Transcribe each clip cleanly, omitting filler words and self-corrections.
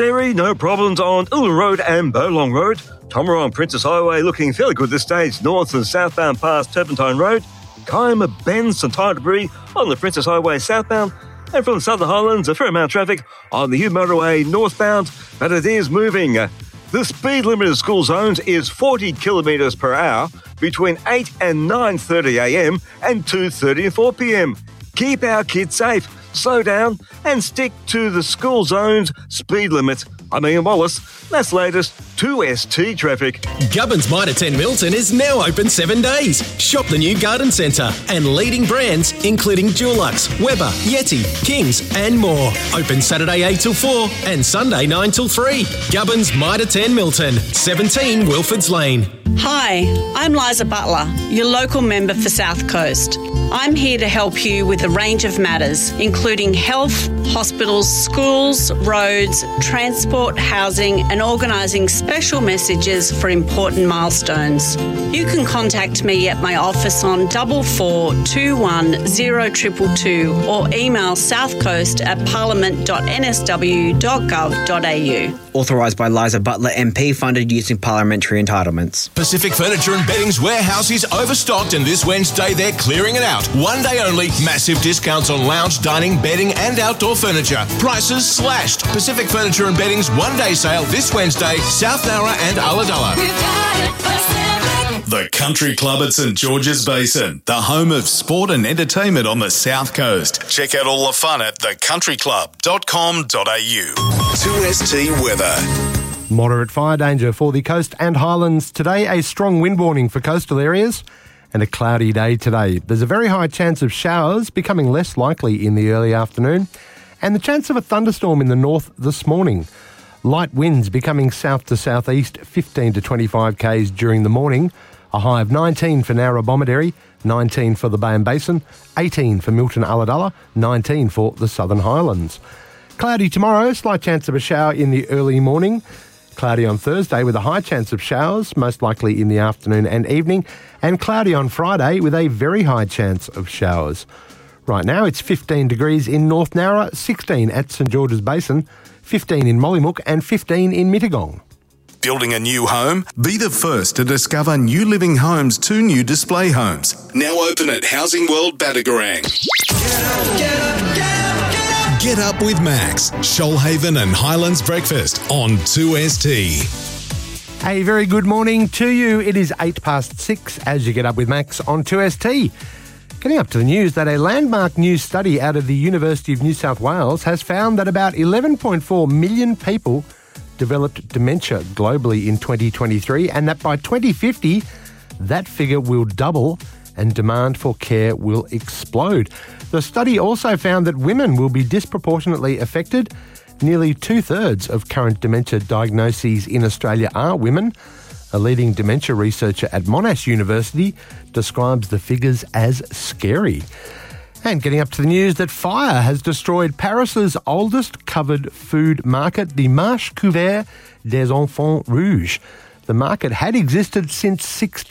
Derry, no problems on Ullin Road and Bowlong Road. Tomaron on Princess Highway looking fairly good this stage, north and southbound past Turpentine Road. Kiama bends some tire debris on the Princess Highway southbound. And from the Southern Highlands, a fair amount of traffic on the Hume Motorway northbound, but it is moving. The speed limit in school zones is 40 kilometres per hour between 8 and 9:30am and 2:30 and 4pm. Keep our kids safe, slow down and stick to the school zone's speed limit. I'm Ian Wallace. That's latest 2ST traffic. Gubbins Mitre 10 Milton is now open 7 days. Shop the new garden centre and leading brands including Dulux, Weber, Yeti, Kings and more. Open Saturday 8 till 4 and Sunday 9 till 3. Gubbins Mitre 10 Milton, 17 Wilfords Lane. Hi, I'm Liza Butler, your local member for South Coast. I'm here to help you with a range of matters, including health, hospitals, schools, roads, transport, housing, and organising special messages for important milestones. You can contact me at my office on 44210222 or email southcoast@parliament.nsw.gov.au. Authorised by Liza Butler MP, funded using parliamentary entitlements. Pacific Furniture and Bedding's warehouse is overstocked and this Wednesday they're clearing it out. One day only, massive discounts on lounge, dining, bedding and outdoor furniture. Prices slashed. Pacific Furniture and Bedding's one-day sale this Wednesday, South Nowra and Ulladulla. The Country Club at St George's Basin, the home of sport and entertainment on the South Coast. Check out all the fun at thecountryclub.com.au. 2ST weather. Moderate fire danger for the coast and highlands today. A strong wind warning for coastal areas and a cloudy day today. There's a very high chance of showers becoming less likely in the early afternoon and the chance of a thunderstorm in the north this morning. Light winds becoming south to southeast 15 to 25 k's during the morning. A high of 19 for Narrabomideri, 19 for the Bay and Basin, 18 for Milton Ulladulla, 19 for the Southern Highlands. Cloudy tomorrow, slight chance of a shower in the early morning. Cloudy on Thursday with a high chance of showers, most likely in the afternoon and evening. And cloudy on Friday with a very high chance of showers. Right now it's 15 degrees in North Nowra, 16 at St George's Basin, 15 in Mollymook and 15 in Mittagong. Building a new home? Be the first to discover New Living Homes' 2 new display homes. Now open at Housing World Batagaran. Get up with Max, Shoalhaven and Highlands Breakfast on 2ST. A very good morning to you. It is 6:08 as you get up with Max on 2ST. Getting up to the news that a landmark new study out of the University of New South Wales has found that about 11.4 million people developed dementia globally in 2023 and that by 2050 that figure will double and demand for care will explode. The study also found that women will be disproportionately affected. Nearly 2/3 of current dementia diagnoses in Australia are women. A leading dementia researcher at Monash University describes the figures as scary. And getting up to the news that fire has destroyed Paris's oldest covered food market, the Marché Couvert des Enfants Rouges. The market had existed since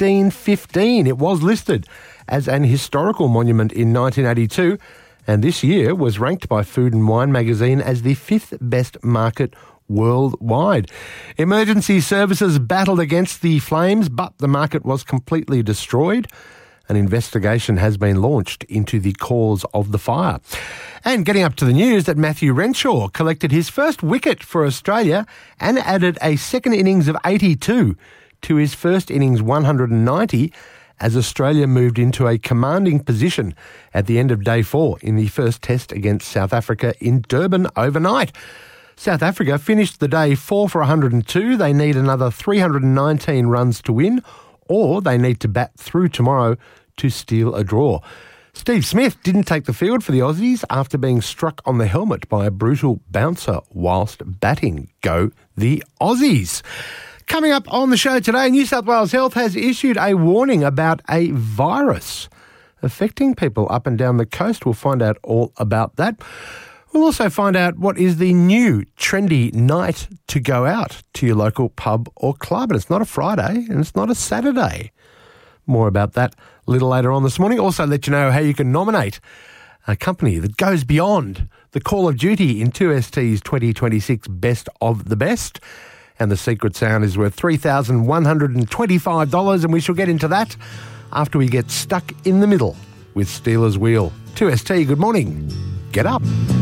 1615. It was listed as an historical monument in 1982 and this year was ranked by Food and Wine magazine as the 5th best market worldwide. Emergency services battled against the flames, but the market was completely destroyed. An investigation has been launched into the cause of the fire. And getting up to the news that Matthew Renshaw collected his first wicket for Australia and added a second innings of 82 to his first innings 190 as Australia moved into a commanding position at the end of day 4 in the first test against South Africa in Durban overnight. South Africa finished the day 4 for 102. They need another 319 runs to win, or they need to bat through tomorrow to steal a draw. Steve Smith didn't take the field for the Aussies after being struck on the helmet by a brutal bouncer whilst batting. Go the Aussies. Coming up on the show today, New South Wales Health has issued a warning about a virus affecting people up and down the coast. We'll find out all about that. We'll also find out what is the new trendy night to go out to your local pub or club. And it's not a Friday and it's not a Saturday. More about that a little later on this morning. Also let you know how you can nominate a company that goes beyond the Call of Duty in 2ST's 2026 Best of the Best. And the secret sound is worth $3,125, and we shall get into that after we get stuck in the middle with Steelers Wheel. 2ST, good morning. Get up.